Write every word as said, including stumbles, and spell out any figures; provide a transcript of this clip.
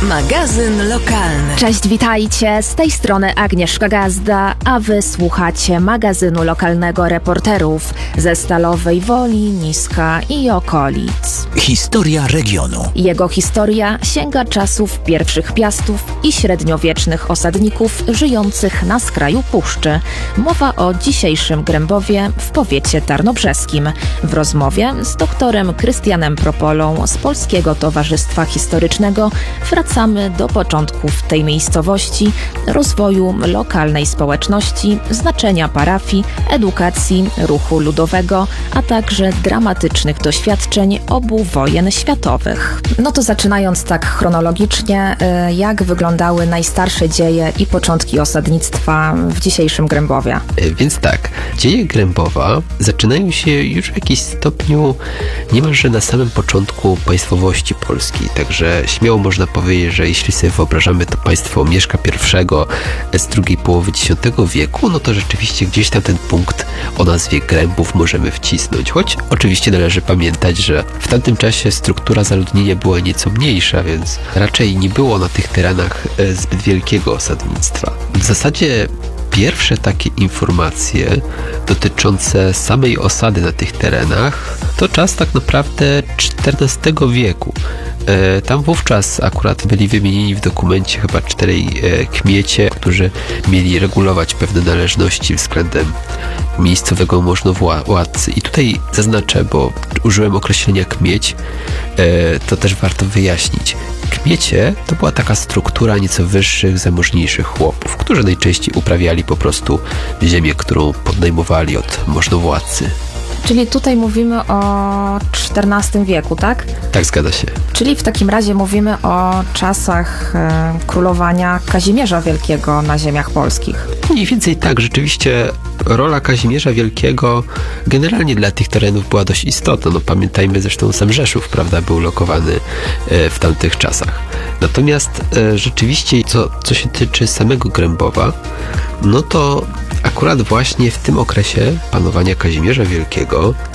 Magazyn lokalny. Cześć, witajcie. Z tej strony Agnieszka Gazda, a wy słuchacie magazynu lokalnego reporterów ze Stalowej Woli, Niska i okolic. Historia regionu. Jego historia sięga czasów pierwszych piastów i średniowiecznych osadników żyjących na skraju puszczy. Mowa o dzisiejszym Grębowie w powiecie tarnobrzeskim. W rozmowie z doktorem Krystianem Propolą z Polskiego Towarzystwa Historycznego wracamy do początków tej miejscowości, rozwoju lokalnej społeczności, znaczenia parafii, edukacji, ruchu ludowego, a także dramatycznych doświadczeń obu wojen światowych. No to zaczynając tak chronologicznie, jak wyglądały najstarsze dzieje i początki osadnictwa w dzisiejszym Grębowie? Więc tak, dzieje Grębowa zaczynają się już w jakimś stopniu niemalże na samym początku państwowości polskiej, także śmiało można powiedzieć, że jeśli sobie wyobrażamy to państwo Mieszka I z drugiej połowy dziesiątego wieku, no to rzeczywiście gdzieś tam ten punkt o nazwie Grębów możemy wcisnąć, choć oczywiście należy pamiętać, że w tamtym czasie struktura zaludnienia była nieco mniejsza, więc raczej nie było na tych terenach zbyt wielkiego osadnictwa. W zasadzie pierwsze takie informacje dotyczące samej osady na tych terenach to czas tak naprawdę czternastego wieku. E, tam wówczas akurat byli wymienieni w dokumencie chyba czterej e, kmiecie, którzy mieli regulować pewne należności względem miejscowego możnowładcy. I tutaj zaznaczę, bo użyłem określenia kmieć, e, to też warto wyjaśnić. Kmiecie to była taka struktura nieco wyższych, zamożniejszych chłopów, którzy najczęściej uprawiali po prostu ziemię, którą podnajmowali od możnowładcy. Czyli tutaj mówimy o czternastym wieku, tak? Tak, zgadza się. Czyli w takim razie mówimy o czasach e, królowania Kazimierza Wielkiego na ziemiach polskich. Mniej więcej tak, rzeczywiście rola Kazimierza Wielkiego generalnie dla tych terenów była dość istotna. No pamiętajmy zresztą, sam Rzeszów, prawda, był lokowany e, w tamtych czasach. Natomiast e, rzeczywiście, co, co się tyczy samego Grębowa, no to akurat właśnie w tym okresie panowania Kazimierza Wielkiego